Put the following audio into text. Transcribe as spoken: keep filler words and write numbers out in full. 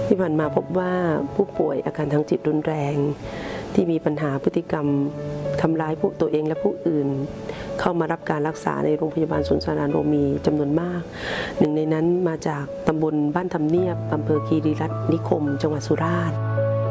ที่ผ่านมาพบว่าผู้ป่วยอาการทางจิตรุนแรงที่มีปัญหาพฤติกรรมทำร้ายผู้ตัวเองและผู้อื่นเข้ามารับการรักษาในโรงพยาบาลสวนสนานโรมีจำนวนมากหนึ่งในนั้นมาจากตำบลบ้านทำเนียบอำเภอคีรีรัตน์นิคมจังหวัดสุราษฎร์